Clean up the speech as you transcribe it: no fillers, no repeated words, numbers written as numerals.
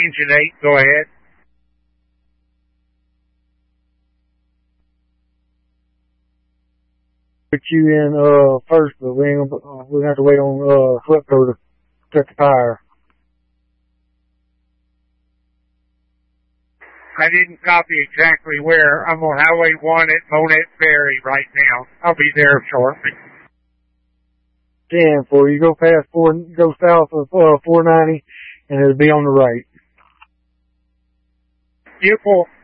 engine 8, go ahead. Put you in first, but we're gonna have to wait on Flipco to check the tire. I didn't copy exactly where. I'm on Highway 1 at Monette Ferry right now. I'll be there shortly. 10 for you. Go south of 490, and it'll be on the right. Beautiful.